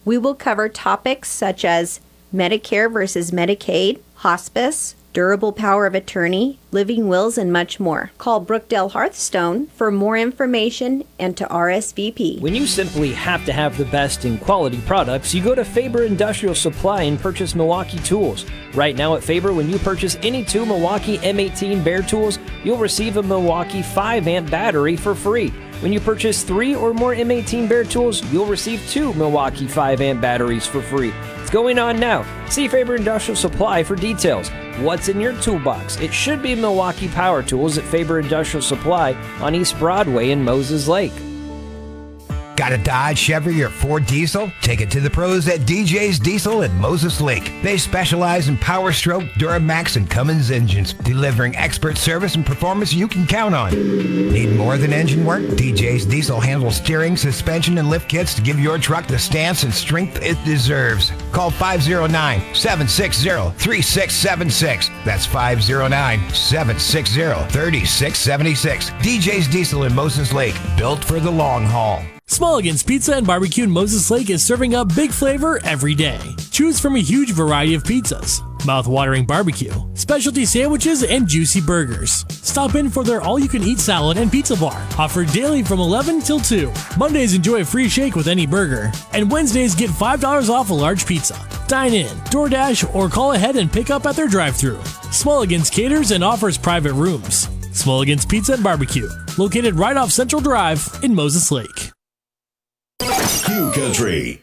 We will cover topics such as Medicare versus Medicaid, hospice, durable power of attorney, living wills, and much more. Call Brookdale Hearthstone for more information and to RSVP. When you simply have to have the best in quality products, you go to Faber Industrial Supply and purchase Milwaukee tools. Right now at Faber, when you purchase any 2 Milwaukee M18 Bear tools, you'll receive a Milwaukee 5-amp battery for free. When you purchase 3 or more M18 Bear tools, you'll receive 2 Milwaukee 5-amp batteries for free. It's going on now. See Faber Industrial Supply for details. What's in your toolbox? It should be Milwaukee Power Tools at Faber Industrial Supply on East Broadway in Moses Lake. Got a Dodge, Chevy, or Ford diesel? Take it to the pros at DJ's Diesel in Moses Lake. They specialize in Power Stroke, Duramax, and Cummins engines, delivering expert service and performance you can count on. Need more than engine work? DJ's Diesel handles steering, suspension, and lift kits to give your truck the stance and strength it deserves. Call 509-760-3676. That's 509-760-3676. DJ's Diesel in Moses Lake, built for the long haul. Smulligan's Pizza and Barbecue in Moses Lake is serving up big flavor every day. Choose from a huge variety of pizzas, mouth-watering barbecue, specialty sandwiches, and juicy burgers. Stop in for their all-you-can-eat salad and pizza bar, offered daily from 11 till 2. Mondays, enjoy a free shake with any burger, and Wednesdays, get $5 off a large pizza. Dine in, DoorDash, or call ahead and pick up at their drive-thru. Smulligan's caters and offers private rooms. Smulligan's Pizza and Barbecue, located right off Central Drive in Moses Lake. Q Country.